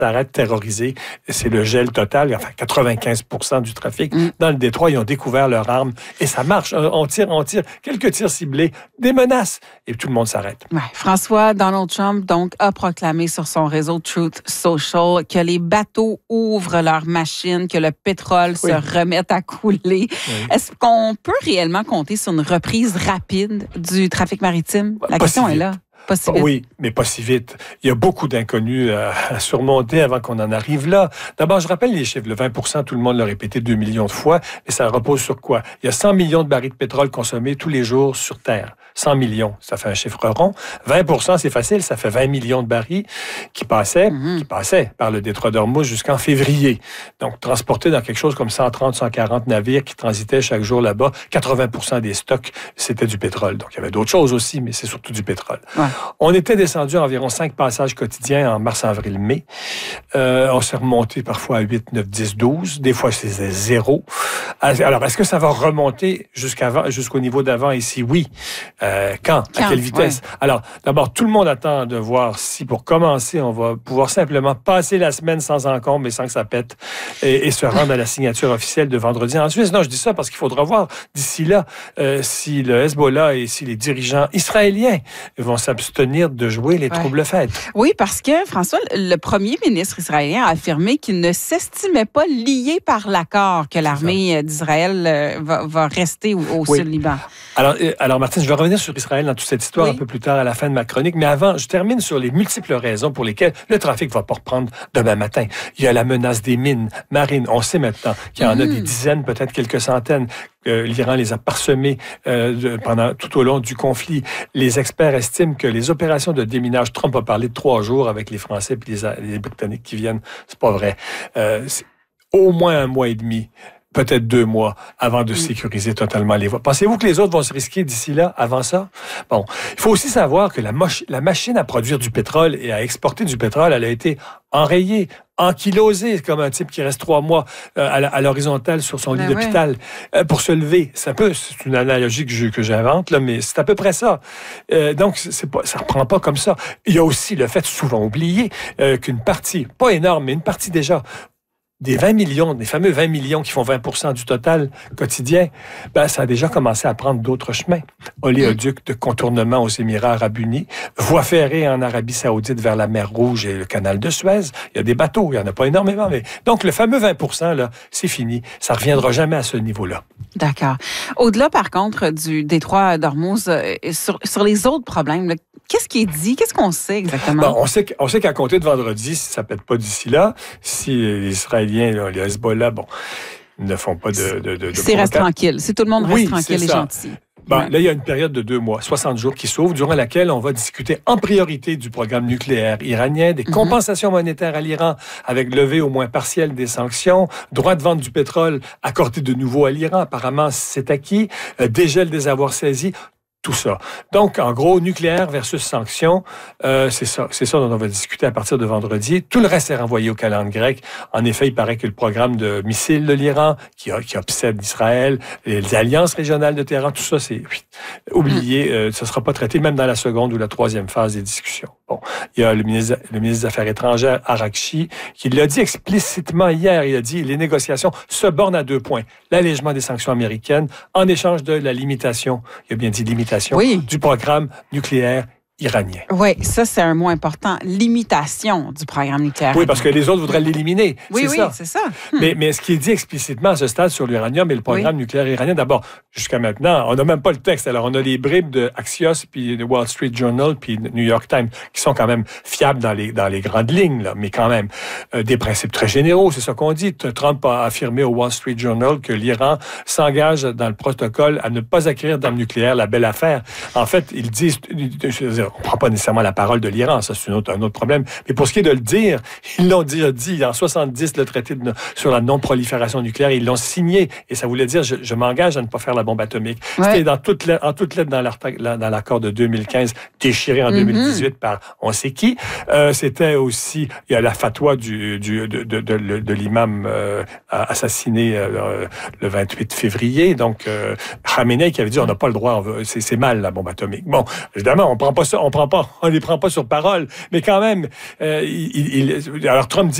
s'arrêtent terrorisés. C'est le gel total, enfin 95% du trafic. Dans le détroit, ils ont découvert leurs armes et ça marche. On tire, quelques tirs ciblés, des menaces et tout le monde s'arrête. Ouais. François, Donald Trump donc a proclamé sur son réseau Truth Social que les bateaux ouvrent leurs machines, que le pétrole se remette à couler. Oui. Est-ce qu'on peut réellement compter sur une reprise rapide du trafic maritime? La question est là. Pas si vite. Oui, mais pas si vite. Il y a beaucoup d'inconnus à surmonter avant qu'on en arrive là. D'abord, je rappelle les chiffres. Le 20%, tout le monde l'a répété 2 millions de fois. Mais ça repose sur quoi? Il y a 100 millions de barils de pétrole consommés tous les jours sur Terre. 100 millions, ça fait un chiffre rond. 20%, c'est facile, ça fait 20 millions de barils qui passaient par le détroit d'Ormuz jusqu'en février. Donc, transportés dans quelque chose comme 130, 140 navires qui transitaient chaque jour là-bas. 80% des stocks, c'était du pétrole. Donc, il y avait d'autres choses aussi, mais c'est surtout du pétrole. Ouais. On était descendu à environ 5 passages quotidiens en mars, avril, mai. On s'est remonté parfois à 8, 9, 10, 12. Des fois, c'était 0. Alors, est-ce que ça va remonter jusqu'au niveau d'avant ici? Oui. Quand? À quelle vitesse? Ouais. Alors, d'abord, tout le monde attend de voir si, pour commencer, on va pouvoir simplement passer la semaine sans encombre, mais sans que ça pète, et se rendre à la signature officielle de vendredi en Suisse. Non, je dis ça parce qu'il faudra voir d'ici là si le Hezbollah et si les dirigeants israéliens vont s'abstenir de jouer les troubles-fêtes. Oui, parce que, François, le premier ministre israélien a affirmé qu'il ne s'estimait pas lié par l'accord que l'armée d'Israël va rester au Sud-Liban. Alors, Martine, je vais revenir sur Israël dans toute cette histoire un peu plus tard à la fin de ma chronique, mais avant, je termine sur les multiples raisons pour lesquelles le trafic va pas reprendre demain matin. Il y a la menace des mines marines. On sait maintenant qu'il y en a des dizaines, peut-être quelques centaines. L'Iran les a parsemés tout au long du conflit. Les experts estiment que les opérations de déminage, Trump a parlé de 3 jours avec les Français et les Britanniques qui viennent. C'est pas vrai. C'est au moins 1 mois et demi. Peut-être 2 mois avant de sécuriser totalement les voies. Pensez-vous que les autres vont se risquer d'ici là, avant ça? Bon, il faut aussi savoir que la machine à produire du pétrole et à exporter du pétrole, elle a été enrayée, ankylosée, comme un type qui reste 3 mois à l'horizontale sur son lit d'hôpital pour se lever. C'est une analogie que j'invente, là, mais c'est à peu près ça. Donc, ça reprend pas comme ça. Il y a aussi le fait souvent oublié qu'une partie, pas énorme, mais une partie déjà, des fameux 20 millions qui font 20% du total quotidien, ça a déjà commencé à prendre d'autres chemins. Oléoduc de contournement aux Émirats arabes unis, voie ferrée en Arabie saoudite vers la mer Rouge et le canal de Suez. Il y a des bateaux, il n'y en a pas énormément, mais donc le fameux 20%, là, c'est fini. Ça ne reviendra jamais à ce niveau-là. D'accord. Au-delà, par contre, du détroit d'Ormuz, sur les autres problèmes, là, qu'est-ce qui est dit? Qu'est-ce qu'on sait exactement? On sait qu'à compter de vendredi, si ça ne pète pas d'ici là, si les Israéliens, là, les Hezbollah, ils ne font pas de c'est reste tranquille. Si tout le monde reste tranquille et gentil. Là, il y a une période de 2 mois, 60 jours qui s'ouvre, durant laquelle on va discuter en priorité du programme nucléaire iranien, des compensations monétaires à l'Iran avec levée au moins partielle des sanctions, droit de vente du pétrole accordé de nouveau à l'Iran, apparemment c'est acquis, dégel des avoirs saisis. Tout ça. Donc, en gros, nucléaire versus sanctions, c'est ça dont on va discuter à partir de vendredi. Tout le reste est renvoyé au calendrier grec. En effet, il paraît que le programme de missiles de l'Iran, qui obsède Israël, les alliances régionales de Téhéran, tout ça, c'est oublié. Ça ne sera pas traité même dans la seconde ou la troisième phase des discussions. Bon, il y a le ministre des Affaires étrangères, Arakchi, qui l'a dit explicitement hier. Il a dit les négociations se bornent à 2 points. L'allègement des sanctions américaines en échange de la limitation, il a bien dit limitation, du programme nucléaire iranien. Oui, ça, c'est un mot important. Limitation du programme nucléaire. Oui, parce que les autres voudraient l'éliminer. Oui, c'est ça. Mais ce qui est dit explicitement à ce stade sur l'uranium et le programme nucléaire iranien, d'abord, jusqu'à maintenant, on n'a même pas le texte. Alors, on a les bribes de Axios, puis de Wall Street Journal, puis New York Times, qui sont quand même fiables dans les grandes lignes, là, mais quand même des principes très généraux, c'est ça qu'on dit. Trump a affirmé au Wall Street Journal que l'Iran s'engage dans le protocole à ne pas acquérir d'armes nucléaires, la belle affaire. En fait, ils disent, on ne prend pas nécessairement la parole de l'Iran, ça c'est un autre problème. Mais pour ce qui est de le dire, ils l'ont déjà dit. En 70, le traité sur la non-prolifération nucléaire, ils l'ont signé. Et ça voulait dire, je m'engage à ne pas faire la bombe atomique. C'était en toute lettre dans l'accord de 2015, déchiré en 2018 par on sait qui. C'était aussi, il y a la fatwa de l'imam assassiné le 28 février. Donc, Khamenei qui avait dit, on n'a pas le droit, c'est mal la bombe atomique. Bon, évidemment, on ne prend pas on les prend pas sur parole, mais quand même, alors Trump dit